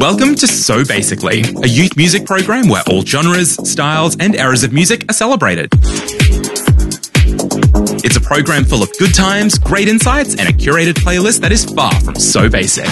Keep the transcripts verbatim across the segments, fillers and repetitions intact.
Welcome to So Basically, a youth music program where all genres, styles, and eras of music are celebrated. It's a program full of good times, great insights, and a curated playlist that is far from so basic.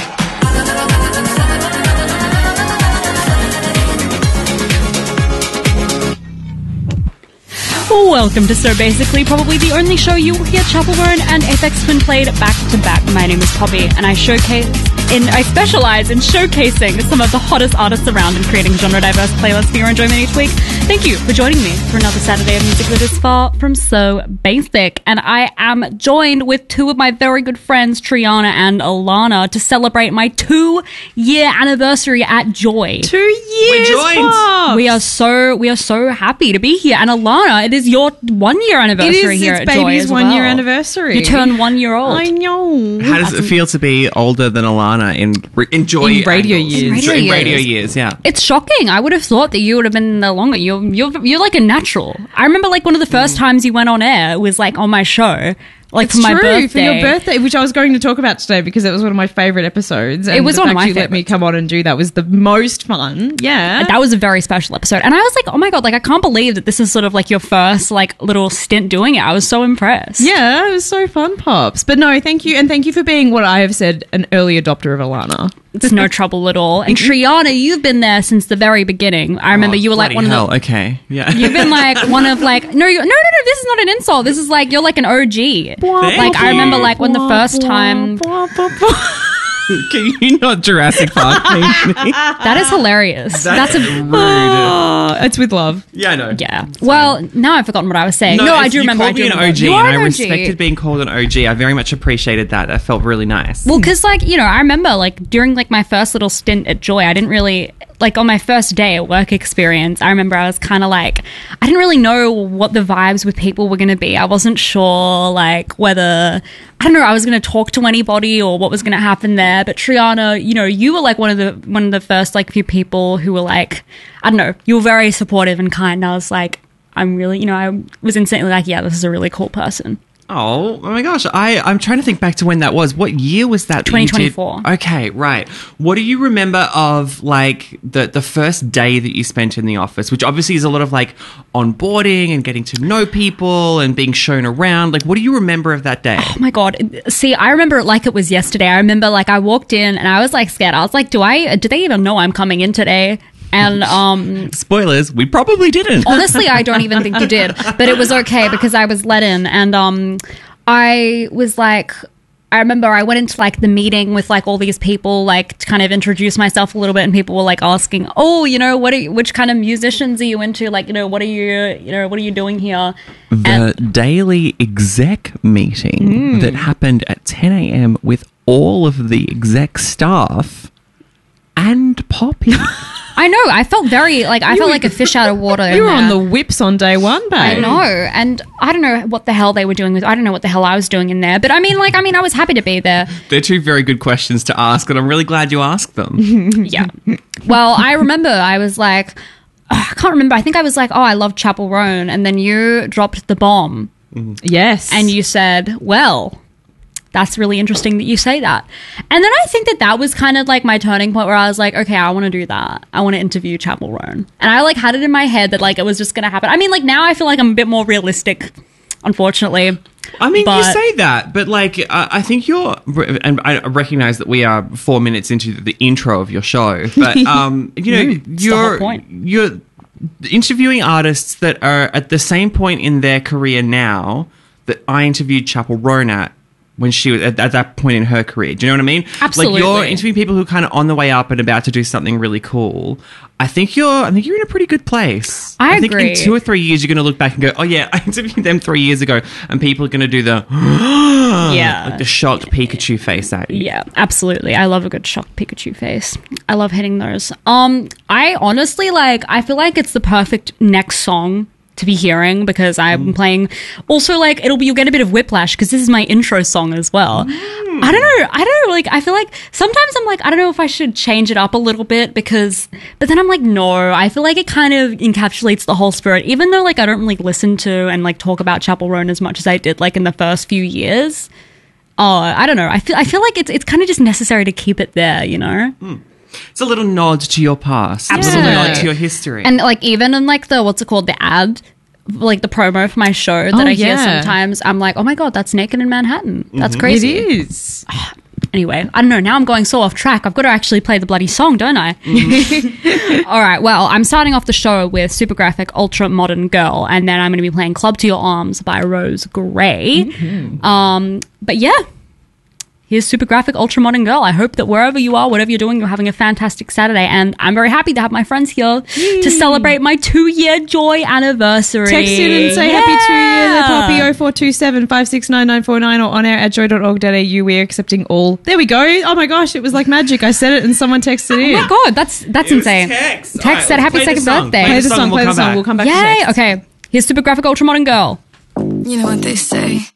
Welcome to So Basically, probably the only show you will hear Chapel Roan and Aphex Twin played back to back. My name is Poppy, and I showcase in I specialize in showcasing some of the hottest artists around and creating genre-diverse playlists for your enjoyment each week. Thank you for joining me for another Saturday of music that is far from so basic. And I am joined with two of my very good friends, Triana and Alana, to celebrate my two-year anniversary at Joy. Two years. We're joined. Pops. We are so we are so happy to be here. And Alana, it is your one-year anniversary It is, here it's at Joy baby's as one well. year anniversary. You turn one year old. I know. How does it feel to be older than Alana in in joy In radio angles? years. In radio in radio years. years, yeah. It's shocking. I would have thought that you would have been there longer. You're you're you're like a natural. I remember like one of the first times you went on air, it was like on my show. Like It's for my true, birthday. for your birthday, which I was going to talk about today because it was one of my favourite episodes. And It was the one of fact my you let me favourites. come on and do that was the most fun. Yeah. That was a very special episode. And I was like, oh my God, like I can't believe that this is sort of like your first like little stint doing it. I was so impressed. Yeah, it was so fun, Pops. But no, thank you. And thank you for being what I have said, an early adopter of Alana. It's no trouble at all. And Triana, you've been there since the very beginning. I remember Oh, you were like bloody one hell. of the Okay, yeah. You've been like one of like no, you no, no, no. This is not an insult. This is like you're like an O G. Like I remember like when the first time. Can you not Jurassic Park me? That is hilarious. That's, a rude. Oh, it's with love. Yeah, I know. yeah. Well, now I've forgotten what I was saying. No, I it's- do remember. You I called do me an remember. O G, You and are I an O G. respected being called an O G. I very much appreciated that. That felt really nice. Well, because like you know, I remember like during like my first little stint at Joy, I didn't really like on my first day at work experience. I remember I was kind of like I didn't really know what the vibes with people were going to be. I wasn't sure like whether I don't know I was going to talk to anybody or what was going to happen there. But Triana, you know, you were like one of the one of the first like few people who were like I don't know, you were very supportive and kind. And I was like, I'm really, you know, I was instantly like, yeah, this is a really cool person. Oh, oh my gosh. I, I'm trying to think back to when that was. What year was that? that you twenty twenty-four. did- Okay, right. What do you remember of like the, the first day that you spent in the office, which obviously is a lot of like onboarding and getting to know people and being shown around. Like, what do you remember of that day? Oh my God. See, I remember it like it was yesterday. I remember like I walked in and I was like scared. I was like, do I, do they even know I'm coming in today? And um, Spoilers, we probably didn't. honestly, I don't even think you did, but it was okay because I was let in. And um, I was like, I remember I went into like the meeting with like all these people, like to kind of introduce myself a little bit, and people were like asking, "Oh, you know, what are you, which kind of musicians are you into? Like, you know, what are you, you know, what are you doing here?" The daily exec meeting that happened at ten a.m. with all of the exec staff and Poppy. I know. I felt very like I felt like a fish out of water. You in were on there. the whips on day one, babe. I know, and I don't know what the hell they were doing with. I don't know what the hell I was doing in there, but I mean, like, I mean, I was happy to be there. They're two very good questions to ask, and I'm really glad you asked them. Yeah. Well, I remember I was like, I can't remember. I think I was like, oh, I love Chapel Roan, and then you dropped the bomb, Yes. and you said, well, that's really interesting that you say that. And then I think that that was kind of like my turning point where I was like, okay, I want to do that. I want to interview Chapel Roan. And I like had it in my head that like it was just going to happen. I mean, like now I feel like I'm a bit more realistic, unfortunately. I mean, But- you say that, but like, I, I think you're, and I recognize that we are four minutes into the intro of your show, but um, you know, Mm, it's the whole you're point. you're interviewing artists that are at the same point in their career now that I interviewed Chapel Roan at when she was at, at that point in her career. Do you know what I mean? Absolutely. Like you're interviewing people who are kind of on the way up and about to do something really cool. I think you're. I think you're in a pretty good place. I think agree. in two or three years you're going to look back and go, "Oh yeah, I interviewed them three years ago," and people are going to do the Yeah. like the shocked Pikachu face at you. Yeah, absolutely. I love a good shocked Pikachu face. I love hitting those. Um, I honestly like. I feel like it's the perfect next song to be hearing because I'm playing. Also, like it'll be you'll get a bit of whiplash because this is my intro song as well. I don't know. I don't know. Like I feel like sometimes I'm like I don't know if I should change it up a little bit because, but then I'm like no. I feel like it kind of encapsulates the whole spirit. Even though like I don't really listen to and like talk about Chapel Roan as much as I did like in the first few years. Oh, I don't know. I feel I feel like it's it's kind of just necessary to keep it there, you know. Mm. It's a little nod to your past. A Absolutely. little nod to your history. And like even in like the what's it called the ad, like the promo for my show that Oh, I hear yeah. sometimes, I'm like, oh my god, that's Naked in Manhattan. That's It crazy. is. Anyway, I don't know. Now I'm going so off track. I've got to actually play the bloody song, don't I? All right. Well, I'm starting off the show with Super Graphic Ultra Modern Girl, and then I'm going to be playing Club to Your Arms by Rose Gray. Um, but yeah. Here's Super Graphic Ultra Modern Girl. I hope that wherever you are, whatever you're doing, you're having a fantastic Saturday. And I'm very happy to have my friends here to celebrate my two-year joy anniversary. Text in and say Yeah. happy two year, let Poppy oh four two seven, five six nine nine four nine or on air at joy dot org dot a u. We're accepting all. There we go. Oh my gosh, it was like magic. I said it and someone texted in. Oh my god, that's that's It was insane. text. Text All right, said happy play the second song. birthday. Play the song, song, we'll play the come song. back. We'll come back to Yay! text. Okay, here's Super Graphic Ultra Modern Girl. You know what they say.